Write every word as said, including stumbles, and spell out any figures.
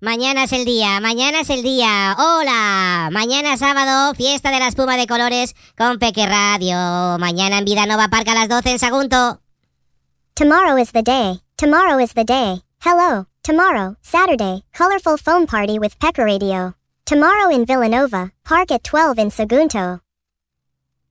Mañana es el día, mañana es el día. Hola, mañana sábado, fiesta de la espuma de colores con Peque Radio. Mañana en Vidanova Park a las doce en Sagunto. Tomorrow is the day. Tomorrow is the day. Hello. Tomorrow, Saturday, colorful foam party with Pecker Radio. Tomorrow in Villanova, Park at twelve in Sagunto.